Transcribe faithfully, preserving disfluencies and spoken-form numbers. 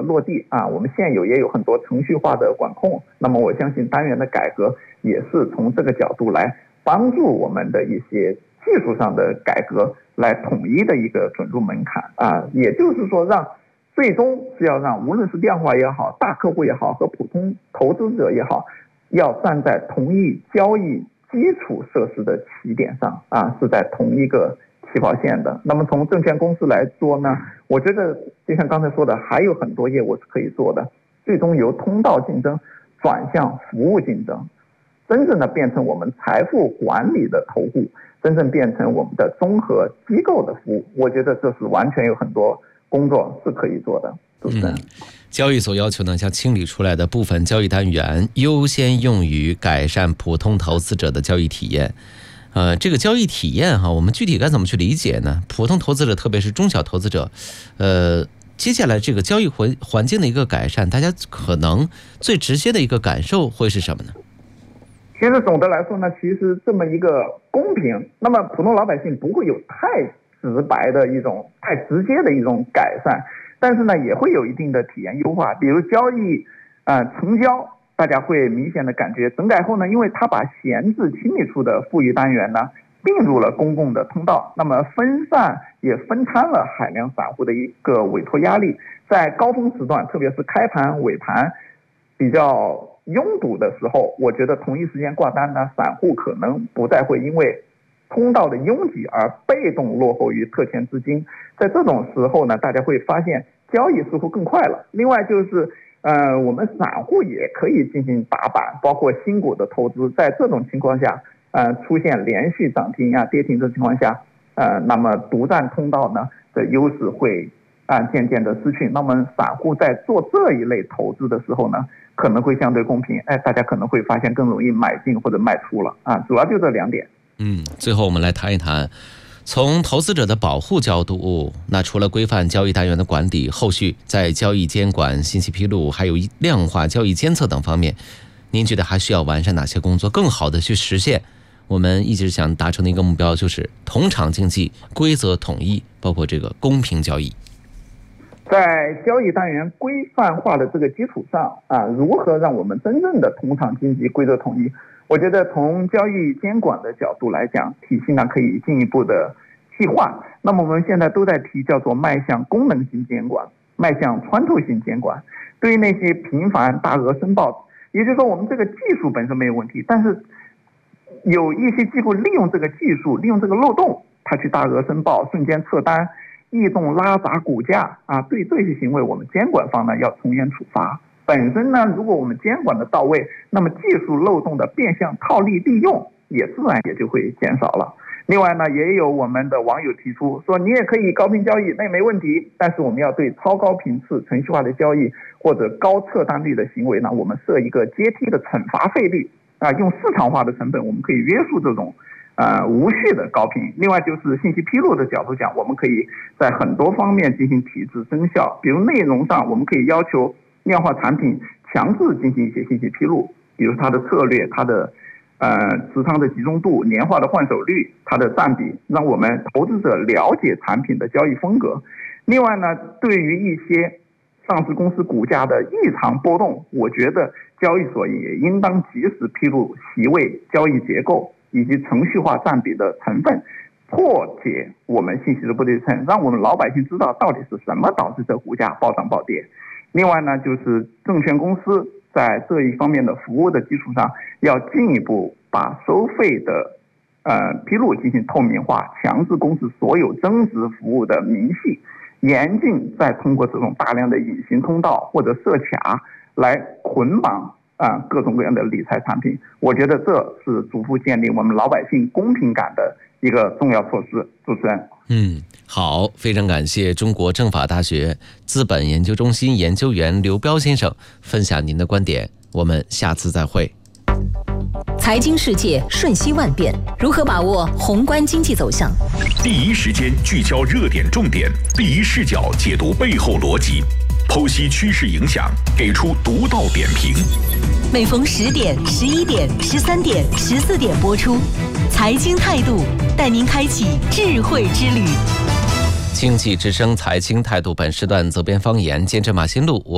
落地啊，我们现有也有很多程序化的管控。那么我相信单元的改革也是从这个角度来帮助我们的一些技术上的改革，来统一的一个准入门槛啊，也就是说让最终是要让无论是量化也好，大客户也好，和普通投资者也好，要站在同一交易基础设施的起点上啊，是在同一个起跑线的。那么从证券公司来说呢，我觉得就像刚才说的，还有很多业务是可以做的，最终由通道竞争转向服务竞争，真正的变成我们财富管理的投顾，真正变成我们的综合机构的服务。我觉得这是完全有很多工作是可以做的。主持人、嗯、 交易所要求呢，将清理出来的部分交易单元优先用于改善普通投资者的交易体验。呃，这个交易体验哈，我们具体该怎么去理解呢？普通投资者，特别是中小投资者，呃，接下来这个交易环环境的一个改善，大家可能最直接的一个感受会是什么呢？ 其实总的来说呢，其实这么一个公平，那么普通老百姓不会有太直白的一种、太直接的一种改善，但是呢，也会有一定的体验优化，比如交易，呃，成交。大家会明显的感觉，整改后呢，因为它把闲置清理出的富裕单元呢并入了公共的通道，那么分散也分摊了海量散户的一个委托压力。在高峰时段，特别是开盘尾盘比较拥堵的时候，我觉得同一时间挂单呢，散户可能不再会因为通道的拥挤而被动落后于特权资金。在这种时候呢，大家会发现交易似乎更快了。另外就是呃，我们散户也可以进行打板，包括新股的投资。在这种情况下，呃，出现连续涨停啊、跌停的情况下，呃，那么独占通道呢的优势会啊、呃、渐渐的失去。那么散户在做这一类投资的时候呢，可能会相对公平，哎，大家可能会发现更容易买进或者卖出了啊，主要就这两点。 嗯，最后我们来谈一谈。从投资者的保护角度，那除了规范交易单元的管理，后续在交易监管、信息披露还有量化交易监测等方面，您觉得还需要完善哪些工作，更好的去实现我们一直想达成的一个目标，就是同场竞技、规则统一，包括这个公平交易。 在交易单元规范化的这个基础上啊，如何让我们真正的同场竞技、规则统一？我觉得从交易监管的角度来讲，体系呢可以进一步的细化。那么我们现在都在提叫做迈向功能性监管，迈向穿透性监管。对于那些频繁大额申报，也就是说我们这个技术本身没有问题，但是有一些机构利用这个技术，利用这个漏洞，他去大额申报、瞬间撤单、异动拉砸股价啊，对这些行为我们监管方呢要从严处罚。本身呢，如果我们监管的到位，那么技术漏洞的变相套利利用也自然也就会减少了。另外呢，也有我们的网友提出说，你也可以高频交易，那也没问题，但是我们要对超高频次程序化的交易或者高撤单率的行为呢，我们设一个阶梯的惩罚费率啊，用市场化的成本，我们可以约束这种呃无序的高频。另外就是信息披露的角度讲，我们可以在很多方面进行体制增效，比如内容上，我们可以要求量化产品强制进行一些信息披露，比如它的策略、它的呃持仓的集中度、年化的换手率、它的占比，让我们投资者了解产品的交易风格。另外呢，对于一些上市公司股价的异常波动，我觉得交易所也应当及时披露席位、交易结构以及程序化占比的成分，破解我们信息的不对称，让我们老百姓知道到底是什么导致这股价暴涨暴跌。另外呢，就是证券公司在这一方面的服务的基础上，要进一步把收费的呃披露进行透明化，强制公示所有增值服务的明细，严禁再通过这种大量的隐形通道或者设卡来捆绑啊、呃、各种各样的理财产品。我觉得这是逐步建立我们老百姓公平感的一个重要措施。主持人， 嗯，好，非常感谢中国政法大学资本研究中心研究员刘彪先生分享您的观点，我们下次再会。 财经世界瞬息万变，如何把握宏观经济走向？ 第一时间聚焦热点重点，第一视角解读背后逻辑，剖析趋势影响，给出独到点评。 每逢十点、十一点、十三点、十四点播出，财经态度带您开启智慧之旅。 经济之声财经态度本时段责编方言监制马新路。